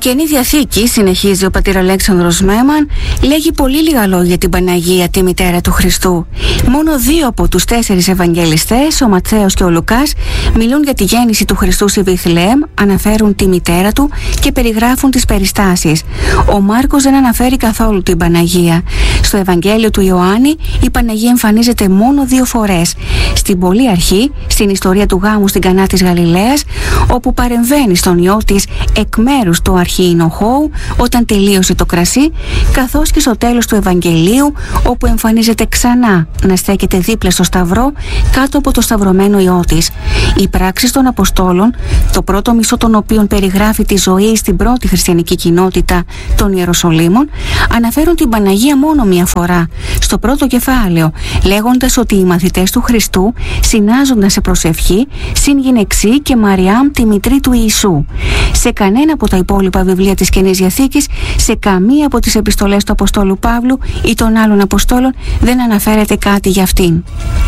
Καινή Διαθήκη, συνεχίζει ο πατήρ Αλέξανδρος Μέμαν, λέγει πολύ λίγα λόγια για την Παναγία, τη μητέρα του Χριστού. Μόνο 2 από τους 4 Ευαγγελιστές, ο Ματθαίος και ο Λουκάς, μιλούν για τη γέννηση του Χριστού στη Βιθλεέμ, αναφέρουν τη μητέρα του και περιγράφουν τις περιστάσεις. Ο Μάρκος δεν αναφέρει καθόλου την Παναγία. Στο Ευαγγέλιο του Ιωάννη, η Παναγία εμφανίζεται μόνο 2 φορές. Στην πολύ αρχή, στην ιστορία του γάμου στην Κανά της Γαλιλαίας, όπου παρεμβαίνει στον ιό της εκ μέρους του αρχιεινοχώου όταν τελείωσε το κρασί, καθώς και στο τέλος του Ευαγγελίου, όπου εμφανίζεται ξανά να στέκεται δίπλα στο σταυρό κάτω από το σταυρωμένο ιό της. Οι πράξεις των Αποστόλων, το πρώτο μισό των οποίων περιγράφει τη ζωή στην πρώτη χριστιανική κοινότητα των Ιεροσολύμων, αναφέρουν την Παναγία μόνο 1 φορά, στο πρώτο κεφάλαιο, λέγοντας ότι οι μαθητές του Χριστού συνάζονταν σε προσευχή συν γυναιξή και Μαριάμ τη μητρή του Ιησού. Σε κανένα από τα υπόλοιπα βιβλία της Καινής Διαθήκης, σε καμία από τις επιστολές του Αποστόλου Παύλου ή των άλλων Αποστόλων δεν αναφέρεται κάτι για αυτήν.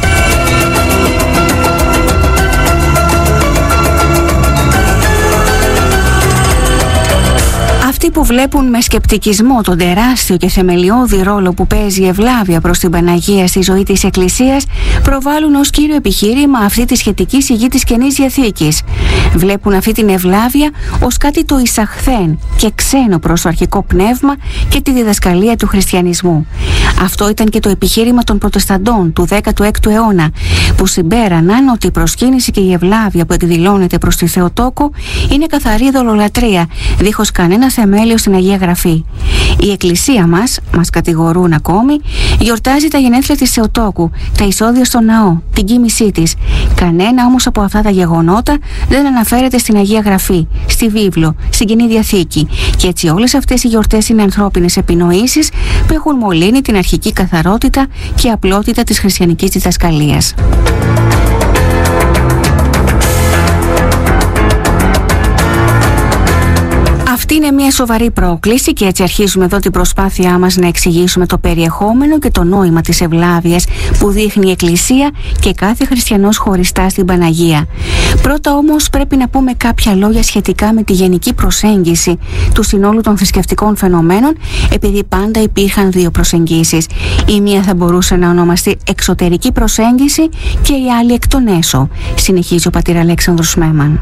Αυτοί που βλέπουν με σκεπτικισμό τον τεράστιο και θεμελιώδη ρόλο που παίζει η ευλάβεια προς την Παναγία στη ζωή της Εκκλησίας, προβάλλουν ως κύριο επιχείρημα αυτή τη σχετική σιγή της Καινής Διαθήκης. Βλέπουν αυτή την ευλάβεια ως κάτι το εισαχθέν και ξένο προς το αρχικό πνεύμα και τη διδασκαλία του χριστιανισμού. Αυτό ήταν και το επιχείρημα των Προτεσταντών του 16ου αιώνα, που συμπέραναν ότι η προσκύνηση και η ευλάβεια που εκδηλώνεται προς τη Θεοτόκο είναι καθαρή ειδωλολατρία, δίχως κανένα θεμέλιο στην Αγία Γραφή. Η Εκκλησία μας κατηγορούν ακόμη, γιορτάζει τα γενέθλια της Θεοτόκου, τα εισόδια στο ναό, την κοίμησή της. Κανένα όμως από αυτά τα γεγονότα δεν αναφέρεται στην Αγία Γραφή, στη Βίβλο, στην Καινή Διαθήκη. Και έτσι όλες αυτές οι γιορτές είναι ανθρώπινες επινοήσεις που έχουν μολύνει την αρχική καθαρότητα και απλότητα της χριστιανικής διδασκαλίας. Αυτή είναι μια σοβαρή πρόκληση και έτσι αρχίζουμε εδώ την προσπάθειά μας να εξηγήσουμε το περιεχόμενο και το νόημα της ευλάβειας που δείχνει η Εκκλησία και κάθε χριστιανός χωριστά στην Παναγία. Πρώτα όμως πρέπει να πούμε κάποια λόγια σχετικά με τη γενική προσέγγιση του συνόλου των θρησκευτικών φαινομένων, επειδή πάντα υπήρχαν 2 προσεγγίσεις. Η μία θα μπορούσε να ονομαστεί εξωτερική προσέγγιση και η άλλη εκ των έσω, συνεχίζει ο πατήρ Αλέξανδρος Μέμαν.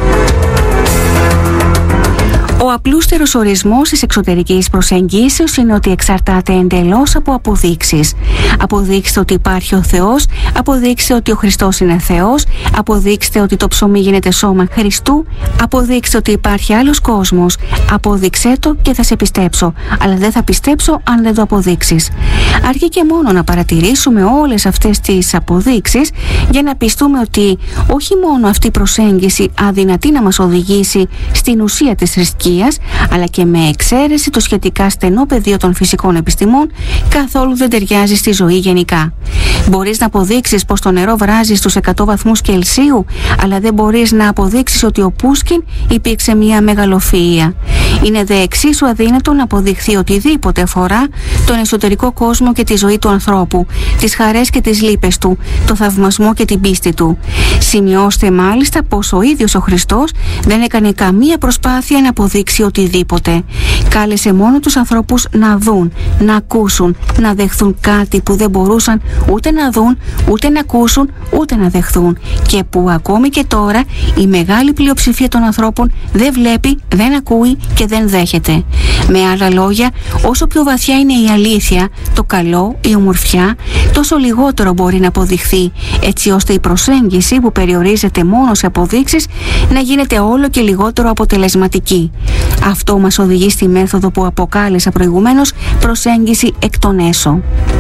Ο απλούστερος ορισμός της εξωτερικής προσεγγίσεως είναι ότι εξαρτάται εντελώς από αποδείξεις. Αποδείξτε ότι υπάρχει ο Θεός, αποδείξτε ότι ο Χριστός είναι Θεός, αποδείξτε ότι το ψωμί γίνεται σώμα Χριστού, αποδείξτε ότι υπάρχει άλλος κόσμος, απόδειξέ το και θα σε πιστέψω, αλλά δεν θα πιστέψω αν δεν το αποδείξεις. Αρκεί και μόνο να παρατηρήσουμε όλες αυτές τις αποδείξεις για να πιστούμε ότι όχι μόνο αυτή η προσέγγιση αδυνατεί να μας οδηγήσει στην ουσία της θρησκείας, αλλά και με εξαίρεση το σχετικά στενό πεδίο των φυσικών επιστημών, καθόλου δεν ταιριάζει στη ζωή γενικά. Μπορείς να αποδείξεις πως το νερό βράζει στους 100 βαθμούς Κελσίου, αλλά δεν μπορείς να αποδείξεις ότι ο Πούσκιν υπήρξε μια μεγαλοφυΐα. Είναι δε εξίσου αδύνατο να αποδειχθεί οτιδήποτε αφορά τον εσωτερικό κόσμο και τη ζωή του ανθρώπου, τις χαρές και τις λύπες του, το θαυμασμό και την πίστη του. Σημειώστε μάλιστα πως ο ίδιος ο Χριστός δεν έκανε καμία προσπάθεια να αποδείξει οτιδήποτε. Κάλεσε μόνο τους ανθρώπους να δουν, να ακούσουν, να δεχθούν κάτι που δεν μπορούσαν ούτε να δουν, ούτε να ακούσουν, ούτε να δεχθούν, και που ακόμη και τώρα η μεγάλη πλειοψηφία των ανθρώπων δεν βλέπει, δεν ακούει και δεν δέχεται. Με άλλα λόγια, όσο πιο βαθιά είναι η αλήθεια, το καλό, η ομορφιά, τόσο λιγότερο μπορεί να αποδειχθεί, έτσι ώστε η προσέγγιση που περιορίζεται μόνο σε αποδείξεις να γίνεται όλο και λιγότερο αποτελεσματική. Αυτό μας οδηγεί στη μέθοδο που αποκάλεσα προηγουμένως προσέγγιση εκ των έσω.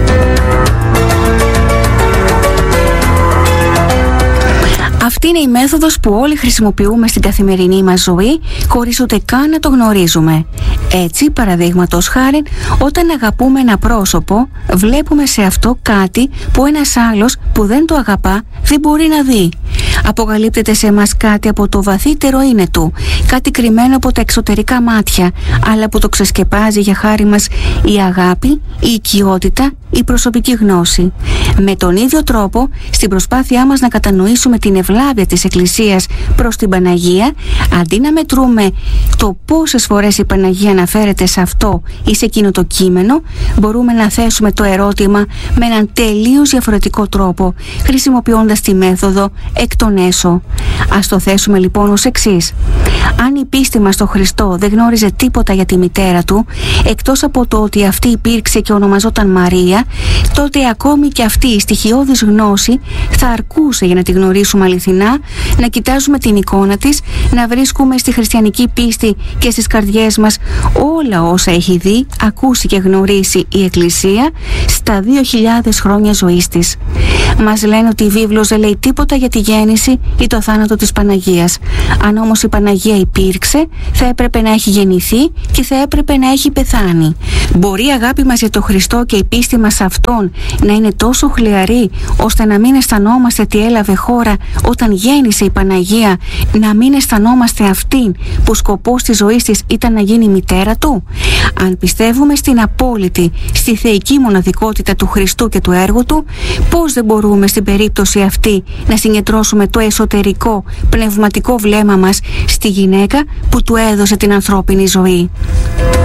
Αυτή είναι η μέθοδος που όλοι χρησιμοποιούμε στην καθημερινή μας ζωή, χωρίς ούτε καν να το γνωρίζουμε. Έτσι, παραδείγματος χάριν, όταν αγαπούμε ένα πρόσωπο, βλέπουμε σε αυτό κάτι που ένας άλλος που δεν το αγαπά δεν μπορεί να δει. Αποκαλύπτεται σε μας κάτι από το βαθύτερο είναι του, κάτι κρυμμένο από τα εξωτερικά μάτια, αλλά που το ξεσκεπάζει για χάρη μας η αγάπη, η οικειότητα, η προσωπική γνώση. Με τον ίδιο τρόπο, στην προσπάθειά μας να κατανοήσουμε την ευλάβεια της Εκκλησίας προς την Παναγία, αντί να μετρούμε το πόσες φορές η Παναγία αναφέρεται σε αυτό ή σε εκείνο το κείμενο, μπορούμε να θέσουμε το ερώτημα με έναν τελείως διαφορετικό τρόπο, χρησιμοποιώντας τη μέθοδο εκ των έσω. Ας το θέσουμε λοιπόν ως εξής. Αν η πίστη μας στο Χριστό δεν γνώριζε τίποτα για τη μητέρα του, εκτός από το ότι αυτή υπήρξε και ονομαζόταν Μαρία, τότε ακόμη και αυτή η στοιχειώδης γνώση θα αρκούσε για να τη γνωρίσουμε αληθινά, να κοιτάζουμε την εικόνα της, να βρίσκουμε στη χριστιανική πίστη και στις καρδιές μας όλα όσα έχει δει, ακούσει και γνωρίσει η Εκκλησία στα 2.000 χρόνια ζωής της. Μας λένε ότι η βίβλος δεν λέει τίποτα για τη γέννηση ή το θάνατο της Παναγίας. Αν όμως η Παναγία υπήρξε, θα έπρεπε να έχει γεννηθεί και θα έπρεπε να έχει πεθάνει. Μπορεί η αγάπη μας για τον Χριστό και η πίστη μας σε Αυτόν να είναι τόσο χλιαρή, ώστε να μην αισθανόμαστε τι έλαβε χώρα όταν γέννησε η Παναγία, να μην αισθανόμαστε αυτήν που σκοπός της ζωής της ήταν να γίνει μητέρα του? Αν πιστεύουμε στην απόλυτη, στη θεϊκή μοναδικότητα του Χριστού και του έργου του, πώς δεν μπορούμε στην περίπτωση αυτή να συγκεντρώσουμε το εσωτερικό πνευματικό βλέμμα μας στη γυναίκα που του έδωσε την ανθρώπινη ζωή?